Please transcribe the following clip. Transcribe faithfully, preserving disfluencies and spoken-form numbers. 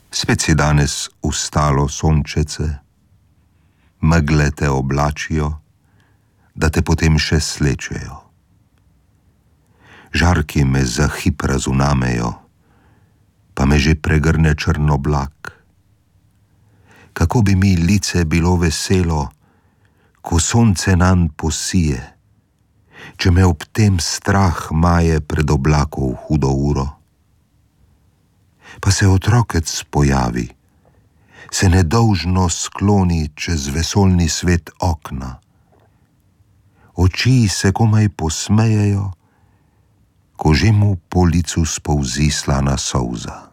Spet si danes ustalo sončece, megle te oblačijo, da te potem še slečejo. Žarki me za hip razunamejo, pa me že pregrne črn oblak. Kako bi mi lice bilo veselo, ko sonce nanj posije, če me ob tem strah maje pred oblakov hudo uro. Pa se otrokec pojavi, se nedolžno skloni čez vesoljni svet okna. Oči se komaj posmejejo, ko že mu po licu spolzi slana solza.